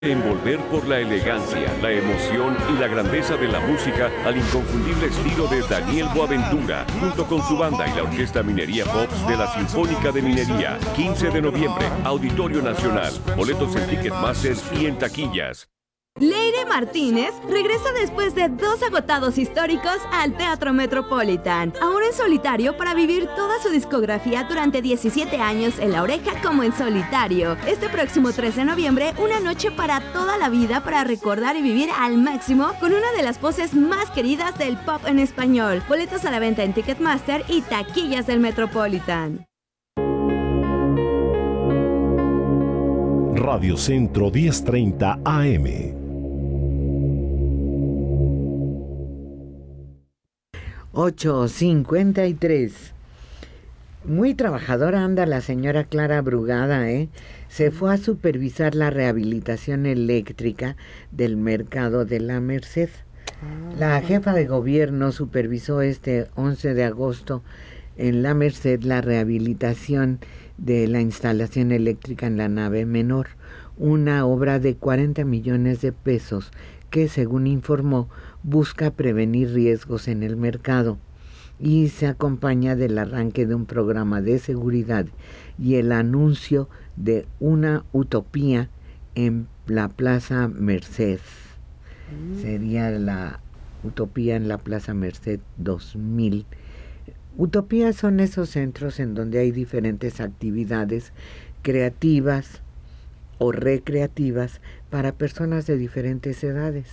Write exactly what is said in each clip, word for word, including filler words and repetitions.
Envolver por la elegancia, la emoción y la grandeza de la música al inconfundible estilo de Daniel Boaventura, junto con su banda y la Orquesta Minería Pops de la Sinfónica de Minería. quince de noviembre, Auditorio Nacional. Boletos en Ticketmaster y en taquillas. Leire Martínez regresa después de dos agotados históricos al Teatro Metropolitan, ahora en solitario para vivir toda su discografía durante diecisiete años en La Oreja como en solitario. Este próximo tres de noviembre, una noche para toda la vida para recordar y vivir al máximo con una de las voces más queridas del pop en español. Boletos a la venta en Ticketmaster y taquillas del Metropolitan. Radio Centro diez treinta A M. ocho cincuenta y tres. Muy trabajadora anda la señora Clara Brugada, ¿eh? Se fue a supervisar la rehabilitación eléctrica del mercado de la Merced. La jefa de gobierno supervisó este once de agosto en la Merced la rehabilitación de la instalación eléctrica en la nave menor, una obra de cuarenta millones de pesos que, según informó, busca prevenir riesgos en el mercado y se acompaña del arranque de un programa de seguridad y el anuncio de una utopía en la Plaza Merced. Mm. Sería la utopía en la Plaza Merced dos mil. Utopías son esos centros en donde hay diferentes actividades creativas o recreativas para personas de diferentes edades.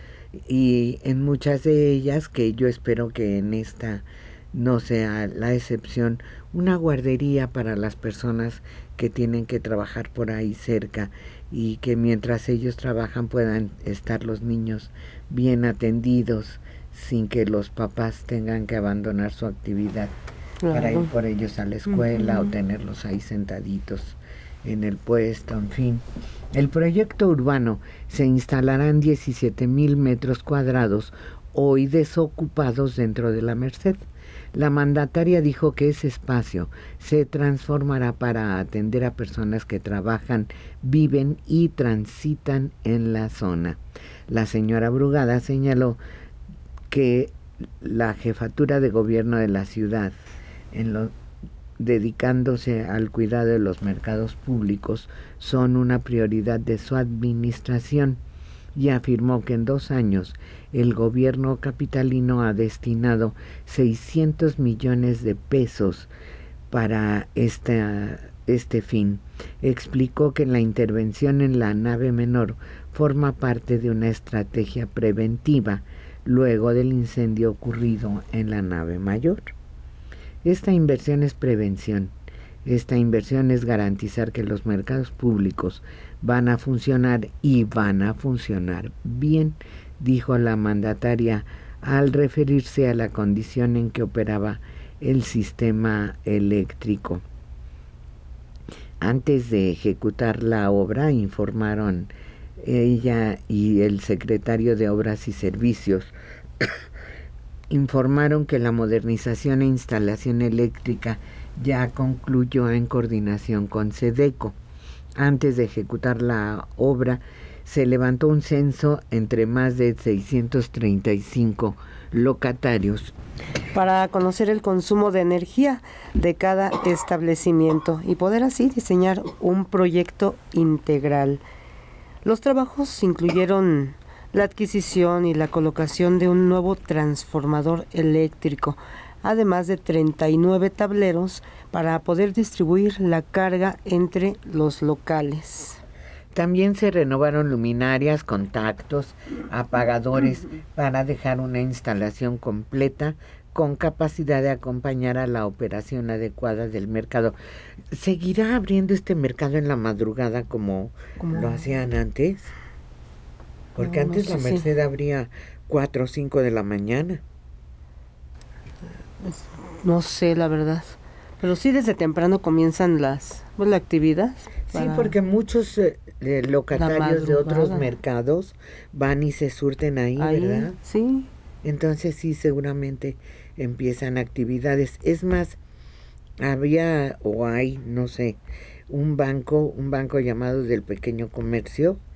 Y en muchas de ellas, que yo espero que en esta no sea la excepción, una guardería para las personas que tienen que trabajar por ahí cerca y que mientras ellos trabajan puedan estar los niños bien atendidos sin que los papás tengan que abandonar su actividad, claro, para ir por ellos a la escuela, uh-huh, o tenerlos ahí sentaditos en el puesto, en fin. El proyecto urbano se instalará en diecisiete mil metros cuadrados hoy desocupados dentro de la Merced. La mandataria dijo que ese espacio se transformará para atender a personas que trabajan, viven y transitan en la zona. La señora Brugada señaló que la jefatura de gobierno de la ciudad, en lo, dedicándose al cuidado de los mercados públicos, son una prioridad de su administración, y afirmó que en dos años el gobierno capitalino ha destinado seiscientos millones de pesos para esta, este fin. Explicó que la intervención en la nave menor forma parte de una estrategia preventiva luego del incendio ocurrido en la nave mayor. Esta inversión es prevención. Esta inversión es garantizar que los mercados públicos van a funcionar y van a funcionar bien, dijo la mandataria al referirse a la condición en que operaba el sistema eléctrico. Antes de ejecutar la obra, informaron ella y el secretario de Obras y Servicios, informaron que la modernización e instalación eléctrica ya concluyó en coordinación con SEDECO. Antes de ejecutar la obra, se levantó un censo entre más de seiscientos treinta y cinco locatarios para conocer el consumo de energía de cada establecimiento y poder así diseñar un proyecto integral. Los trabajos incluyeron la adquisición y la colocación de un nuevo transformador eléctrico, además de treinta y nueve tableros para poder distribuir la carga entre los locales. También se renovaron luminarias, contactos, apagadores para dejar una instalación completa con capacidad de acompañar a la operación adecuada del mercado. ¿Seguirá abriendo este mercado en la madrugada como lo hacían antes? Porque no, antes no sé, la Merced sí. abría cuatro o cinco de la mañana. No sé, la verdad. Pero sí, desde temprano comienzan las pues, la actividad. Sí, porque muchos eh, locatarios de otros mercados van y se surten ahí, ahí, ¿verdad? Sí. Entonces sí, seguramente empiezan actividades. Es más, había o hay, no sé, un banco, un banco llamado del Pequeño Comercio,